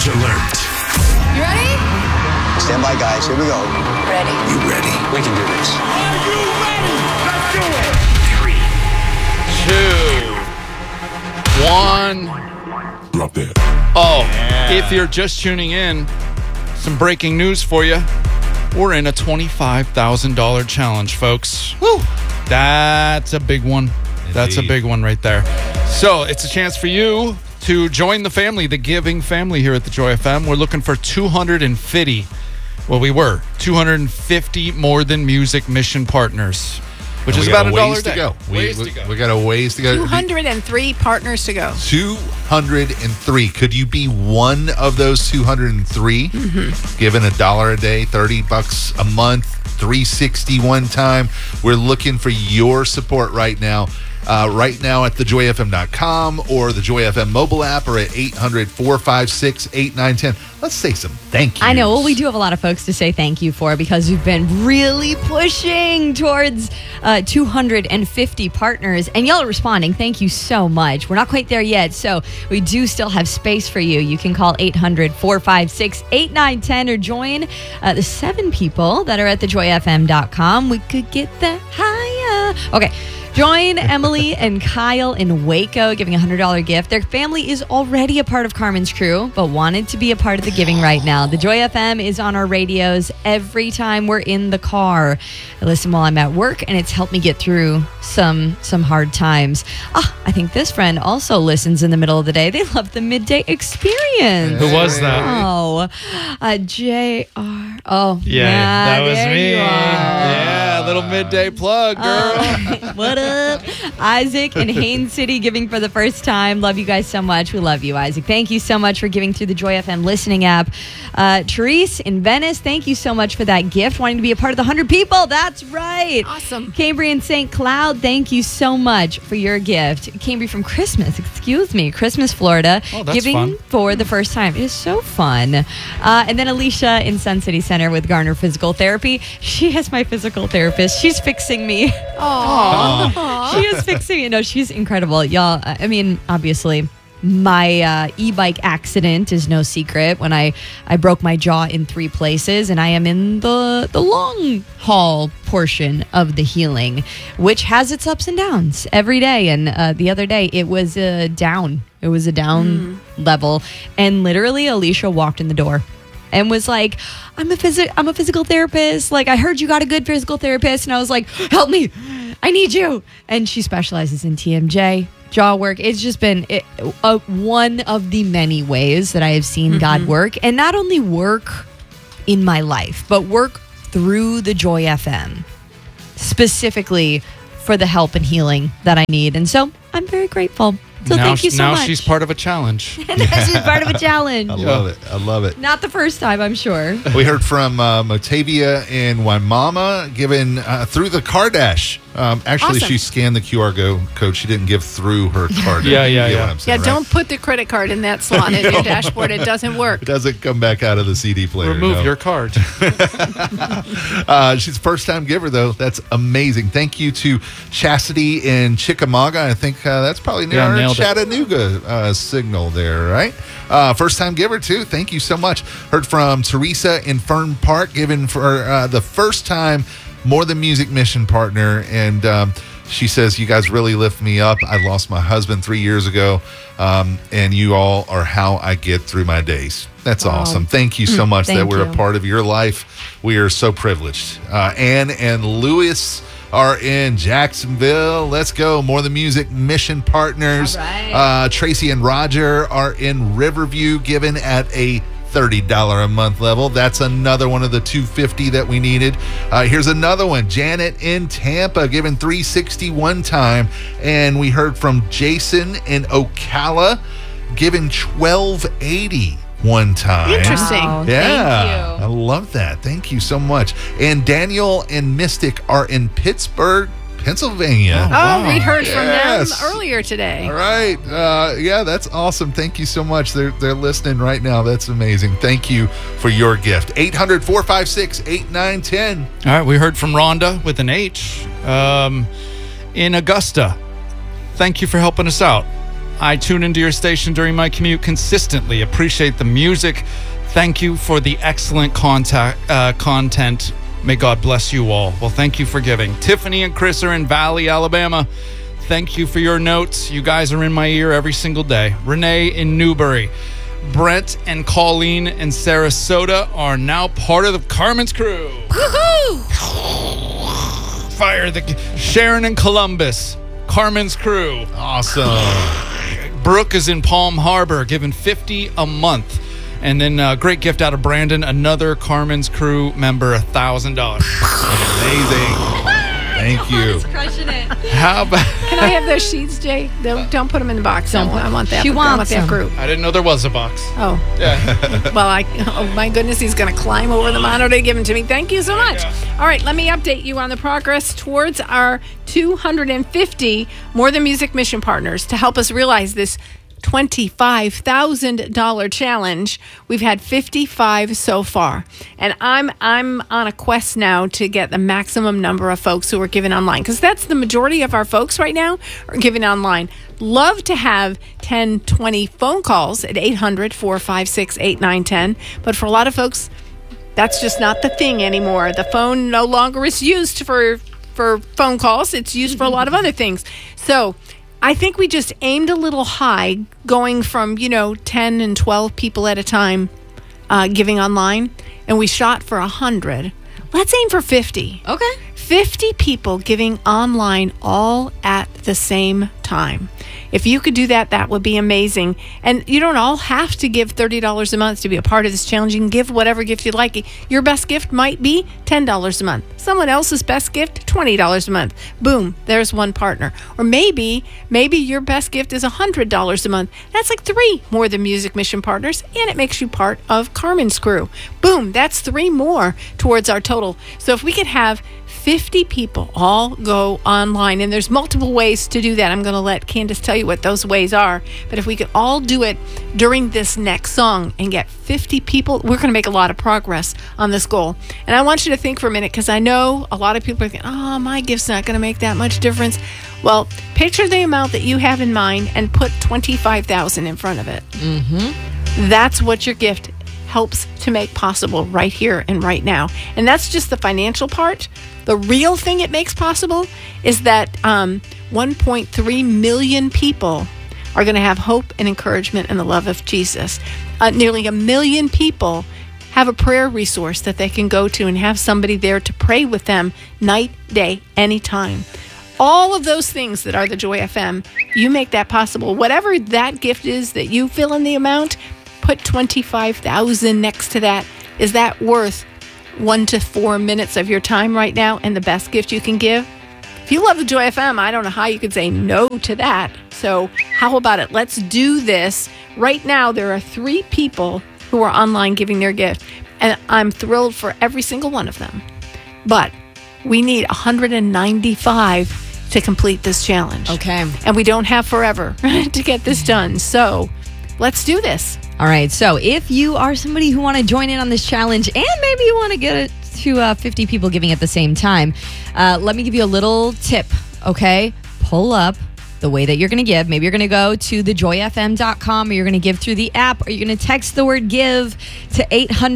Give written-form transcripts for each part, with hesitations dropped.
Challenge alert. You ready? Stand by, guys. Here we go. Ready. You ready? We can do this. Are you ready? Let's do it. 3, 2, 1. Drop it. Oh, if you're just tuning in, some breaking news for you. We're in a $25,000 challenge, folks. Woo! That's a big one. That's a big one right there. So it's a chance for you to join the family, the giving family here at the Joy FM. We're looking for 250. Well, we were 250 More Than Music mission partners, which is about $1 a day. We got a ways to go. 203 partners to go. 203. Could you be one of those 203? Given $1 a day, $30 a month, $360 one time. We're looking for your support right now. Right now at thejoyfm.com or the Joy FM mobile app or at 800-456-8910. Let's say some thank yous. I know. Well, we do have a lot of folks to say thank you for because we've been really pushing towards 250 partners. And y'all are responding. Thank you so much. We're not quite there yet, so we do still have space for you. You can call 800-456-8910 or join the 7 people that are at thejoyfm.com. We could get the higher. Okay. Join Emily and Kyle in Waco giving a $100 gift. Their family is already a part of Carmen's crew, but wanted to be a part of the giving right now. The Joy FM is on our radios every time we're in the car. I listen while I'm at work, and it's helped me get through some hard times. I think this friend also listens in the middle of the day. They love the Midday Experience. Who was that? Oh, JR. Oh, Yeah, that was there me. you are. Yeah, little midday plug, girl. What up? Isaac in Haines City giving for the first time. Love you guys so much. We love you, Isaac. Thank you so much for giving through the Joy FM listening app. Therese in Venice, thank you so much for that gift. Wanting to be a part of the 100 people. That's right. Awesome. Cambry in St. Cloud, thank you so much for your gift. Cambry from Christmas, Christmas, Florida. Oh, that's giving fun. for the first time. It is so fun. And then Alicia in Sun City Center with Garner Physical Therapy. She is my physical therapist. She's fixing me. Aww. She is fixing me. No, she's incredible. Y'all, I mean, obviously, my e-bike accident is no secret when I broke my jaw in 3 places, and I am in the long haul portion of the healing, which has its ups and downs every day. And the other day, it was down. It was a down level. And literally, Alicia walked in the door and was like, I'm a physical therapist. Like, I heard you got a good physical therapist. And I was like, help me. I need you. And she specializes in TMJ, jaw work. It's just been one of the many ways that I have seen God work. And not only work in my life, but work through the Joy FM, specifically for the help and healing that I need. And so I'm very grateful. So thank you so much. Now she's part of a challenge. She's part of a challenge. I love it. I love it. Not the first time, I'm sure. We heard from Motavia in Waimama given through the Cardash. Actually, Awesome. she scanned the QR code. She didn't give through her card. Yeah. You get what I'm saying, right? Don't put the credit card in that slot in your dashboard. It doesn't work. It doesn't come back out of the CD player. Remove no. your card. She's a first-time giver, though. That's amazing. Thank you to Chastity in Chickamauga. I think that's probably near our nailed it. Chattanooga signal there, right? First-time giver, too. Thank you so much. Heard from Teresa in Fern Park, given for the first time More Than Music mission partner. And she says, you guys really lift me up. I lost my husband 3 years ago, and you all are how I get through my days. That's awesome. Thank you so much that we're a part of your life. We are so privileged. Ann and Lewis are in Jacksonville. Let's go. More Than Music mission partners. All right. Tracy and Roger are in Riverview, given at a $30 a month level. That's another one of the 250 that we needed. Here's another one. Janet in Tampa, given $360 one time. And we heard from Jason in Ocala, given $1280 one time. Interesting. Wow, Yeah, thank I love that. Thank you so much. And Daniel and Mystic are in Pittsburgh, Pennsylvania. Oh, we heard from Yes. them earlier today. All right. Yeah, that's awesome. Thank you so much. They're listening right now. That's amazing. Thank you for your gift. 800-456-8910. All right, we heard from Rhonda with an H in Augusta. Thank you for helping us out. I tune into your station during my commute consistently. Appreciate the music. Thank you for the excellent content. May God bless you all. Well, thank you for giving. Tiffany and Chris are in Valley, Alabama. Thank you for your notes. You guys are in my ear every single day. Renee in Newbury. Brent and Colleen in Sarasota are now part of the Carmen's crew. Woohoo! Fire the Sharon in Columbus. Carmen's crew. Awesome. Brooke is in Palm Harbor, giving $50 a month. And then great gift out of Brandon, another Carmen's crew member, $1,000. Amazing. Thank you. Crushing it. How about? Can I have those sheets, Jay? Don't put them in the box. I want that. She I want wants that them. group. I didn't know there was a box. Oh, Yeah. well, oh my goodness, he's going to climb over the monitor to give them to me. Thank you so much. All right, let me update you on the progress towards our 250 More Than Music mission partners to help us realize this $25,000 challenge. We've had 55 so far, and I'm on a quest now to get the maximum number of folks who are giving online, because that's the majority of our folks right now are giving online. Love to have 10, 20 phone calls at 800-456-8910, but for a lot of folks, that's just not the thing anymore. The phone no longer is used for phone calls. It's used for a lot of other things. So I think we just aimed a little high, going from, 10 and 12 people at a time giving online, and we shot for 100. Let's aim for 50. Okay. 50 people giving online all at the same time. If you could do that, that would be amazing. And you don't all have to give $30 a month to be a part of this challenge. You can give whatever gift you like. Your best gift might be $10 a month. Someone else's best gift, $20 a month. Boom, there's one partner. Or maybe your best gift is $100 a month. That's like 3 More Than Music mission partners, and it makes you part of Carmen's crew. Boom, that's 3 more towards our total. So if we could have 50 people all go online, and there's multiple ways to do that. I'm going to let Candace tell you what those ways are. But if we could all do it during this next song and get 50 people, we're going to make a lot of progress on this goal. And I want you to think for a minute, because I know a lot of people are thinking, oh, my gift's not going to make that much difference. Well, picture the amount that you have in mind and put $25,000 in front of it. Mm-hmm. That's what your gift helps to make possible right here and right now. And that's just the financial part. The real thing it makes possible is that 1.3 million people are going to have hope and encouragement and the love of Jesus. Nearly 1 million people have a prayer resource that they can go to and have somebody there to pray with them night, day, anytime. All of those things that are the Joy FM, you make that possible. Whatever that gift is that you fill in the amount, put $25,000 next to that. Is that worth 1 to 4 minutes of your time right now and the best gift you can give? If you love the Joy FM, I don't know how you could say no to that. So how about it? Let's do this. Right now, there are 3 people who are online giving their gift, and I'm thrilled for every single one of them. But we need 195 to complete this challenge. Okay. And we don't have forever to get this done. So let's do this. All right. So if you are somebody who want to join in on this challenge, and maybe you want to get it to 50 people giving at the same time, let me give you a little tip. Okay. Pull up the way that you're going to give. Maybe you're going to go to thejoyfm.com, or you're going to give through the app, or you're going to text the word give to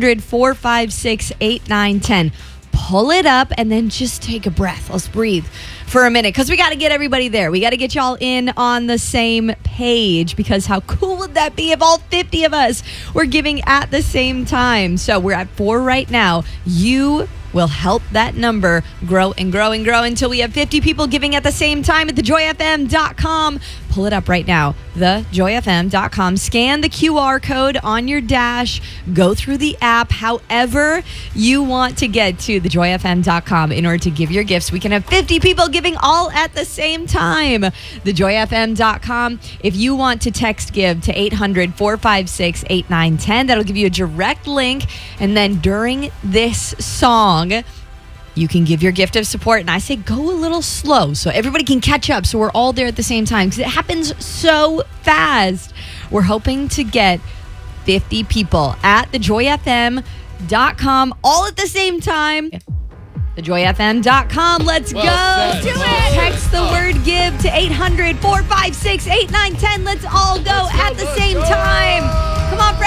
800-456-8910. Pull it up and then just take a breath. Let's breathe for a minute, because we got to get everybody there. We got to get y'all in on the same page, because how cool would that be if all 50 of us were giving at the same time? So we're at 4 right now. You will help that number grow and grow and grow until we have 50 people giving at the same time at thejoyfm.com. Pull it up right now, thejoyfm.com. Scan the QR code on your dash. Go through the app, however you want to get to thejoyfm.com in order to give your gifts. We can have 50 people giving all at the same time. Thejoyfm.com. If you want to text give to 800-456-8910, that'll give you a direct link. And then during this song, you can give your gift of support. And I say go a little slow so everybody can catch up, so we're all there at the same time, because it happens so fast. We're hoping to get 50 people at thejoyfm.com all at the same time. thejoyfm.com. Let's Well go. said. Do Well it. said. Text the word give to 800-456-8910. Let's all go at the same time.